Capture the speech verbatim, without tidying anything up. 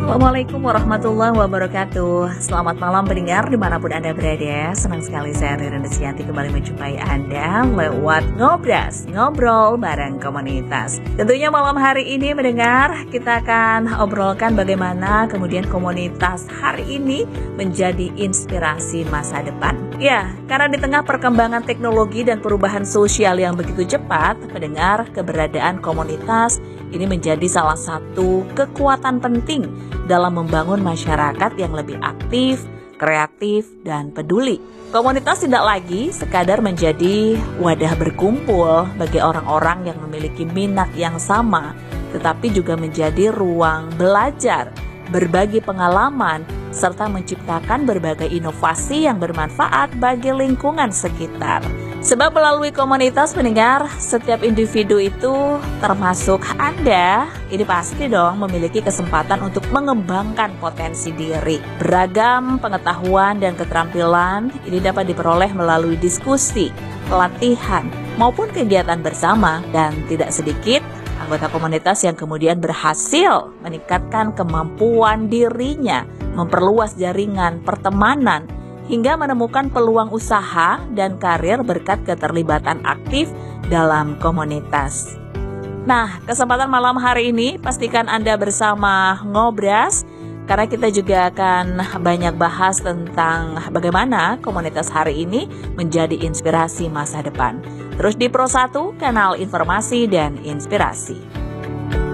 Assalamualaikum warahmatullahi wabarakatuh. Selamat malam pendengar dimanapun Anda berada. Senang sekali saya Ririn Desianti kembali menjumpai Anda lewat Ngobras, ngobrol bareng komunitas. Tentunya malam hari ini mendengar kita akan obrolkan bagaimana kemudian komunitas hari ini menjadi inspirasi masa depan. Ya, karena di tengah perkembangan teknologi dan perubahan sosial yang begitu cepat, mendengar keberadaan komunitas ini menjadi salah satu kekuatan penting dalam membangun masyarakat yang lebih aktif, kreatif, dan peduli. Komunitas tidak lagi sekadar menjadi wadah berkumpul bagi orang-orang yang memiliki minat yang sama, tetapi juga menjadi ruang belajar, berbagi pengalaman, serta menciptakan berbagai inovasi yang bermanfaat bagi lingkungan sekitar. Sebab melalui komunitas mendengar, setiap individu itu termasuk Anda, ini pasti dong memiliki kesempatan untuk mengembangkan potensi diri. Beragam pengetahuan dan keterampilan ini dapat diperoleh melalui diskusi, pelatihan, maupun kegiatan bersama, dan tidak sedikit anggota komunitas yang kemudian berhasil meningkatkan kemampuan dirinya, memperluas jaringan pertemanan, hingga menemukan peluang usaha dan karir berkat keterlibatan aktif dalam komunitas. Nah, kesempatan malam hari ini pastikan Anda bersama Ngobras, karena kita juga akan banyak bahas tentang bagaimana komunitas hari ini menjadi inspirasi masa depan. Terus di Pro satu, kanal informasi dan inspirasi.